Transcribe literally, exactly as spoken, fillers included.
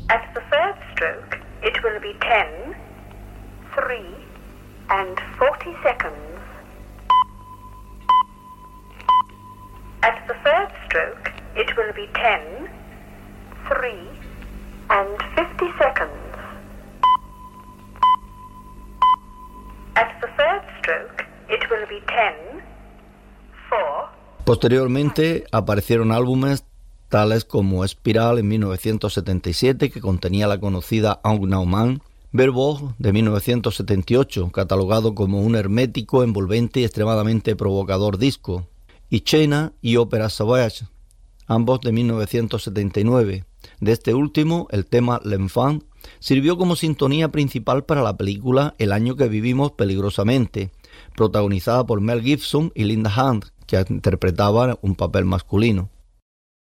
At the third stroke, it will be ten, three, and forty seconds. At the third stroke, it will be ten, three, and fifty seconds. At the third stroke, it will be ten, four. Posteriormente aparecieron álbumes tales como Espiral en mil novecientos setenta y siete, que contenía la conocida Un Nauman, Verboog de mil novecientos setenta y ocho, catalogado como un hermético, envolvente y extremadamente provocador disco, y Chena y Opera Sauvage, ambos de mil novecientos setenta y nueve. De este último, el tema L'Enfant sirvió como sintonía principal para la película El año que vivimos peligrosamente, protagonizada por Mel Gibson y Linda Hunt, que interpretaban un papel masculino.